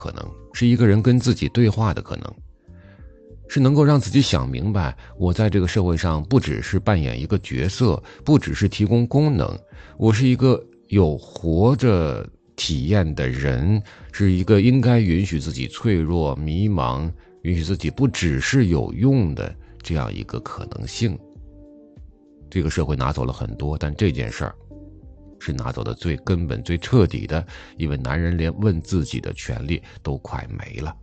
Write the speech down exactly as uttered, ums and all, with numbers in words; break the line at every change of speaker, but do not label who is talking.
可能，是一个人跟自己对话的可能，是能够让自己想明白，我在这个社会上不只是扮演一个角色，不只是提供功能，我是一个有活着体验的人，是一个应该允许自己脆弱迷茫，允许自己不只是有用的这样一个可能性。这个社会拿走了很多，但这件事儿是拿走的最根本最彻底的，因为男人连问自己的权利都快没了。